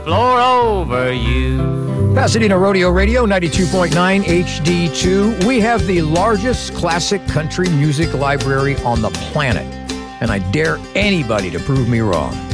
floor over you. Pasadena Rodeo Radio, 92.9 HD2. We have the largest classic country music library on the planet, and I dare anybody to prove me wrong.